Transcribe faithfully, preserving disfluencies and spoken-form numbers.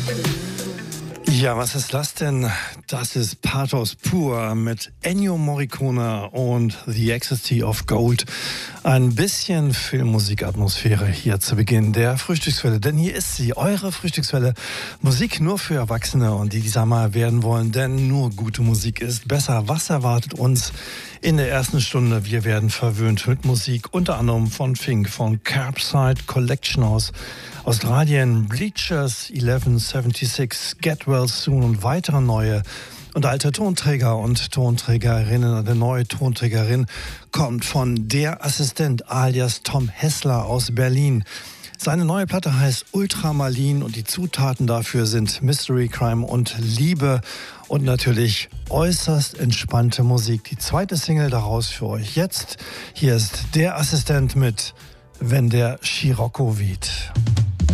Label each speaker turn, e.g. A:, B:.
A: Ja, was ist das denn? Das ist Pathos pur mit Ennio Morricone und The Ecstasy of Gold. Ein bisschen Filmmusikatmosphäre hier zu Beginn der Frühstückswelle. Denn hier ist sie, eure Frühstückswelle. Musik nur für Erwachsene und die, die Sommer werden wollen. Denn nur gute Musik ist besser. Was erwartet uns in der ersten Stunde? Wir werden verwöhnt mit Musik, unter anderem von Fink, von Curbside Collection aus Australien, Bleachers elf sechsundsiebzig, Get Well Soon und weitere neue und alte Tonträger und Tonträgerinnen. Eine neue Tonträgerin kommt von Der Assistent alias Tom Hessler aus Berlin. Seine neue Platte heißt Ultramarlin und die Zutaten dafür sind Mystery, Crime und Liebe und natürlich äußerst entspannte Musik. Die zweite Single daraus für euch jetzt. Hier ist Der Assistent mit Wenn der Scirocco weht.